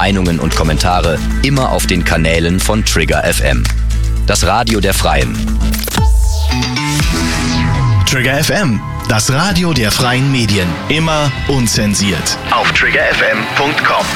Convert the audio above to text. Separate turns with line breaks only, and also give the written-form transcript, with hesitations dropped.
Meinungen und Kommentare immer auf den Kanälen von Trigger FM. Das Radio der Freien.
Trigger FM, das Radio der freien Medien. Immer unzensiert. Auf triggerfm.com.